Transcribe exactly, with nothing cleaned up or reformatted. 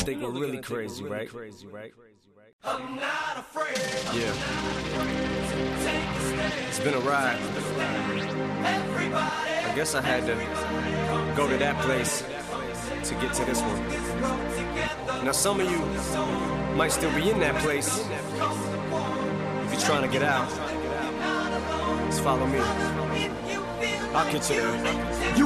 think we're really crazy, right? I'm not afraid. Yeah. It's been a ride. I guess I had to go to that place to get to this one. Now some of you might still be in that place. If you're trying to get out, just follow me. I'll get you there.